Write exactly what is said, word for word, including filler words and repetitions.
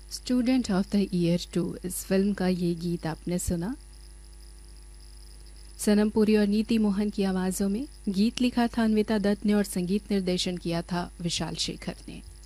Student of the year to इस film का ये गीत आपने सुना। सनम पुरी और नीति मोहन की आवाज़ों में गीत लिखा था अन्विता दत्त ने और संगीत निर्देशन किया था विशाल शेखर ने।